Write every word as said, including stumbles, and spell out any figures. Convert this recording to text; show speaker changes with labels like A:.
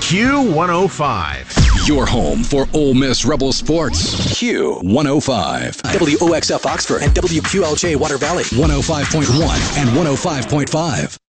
A: Q one oh five.
B: Your home for Ole Miss Rebel sports. Q one oh five.
C: W O X F Oxford and W Q L J Water Valley.
B: one oh five point one and one oh five point five.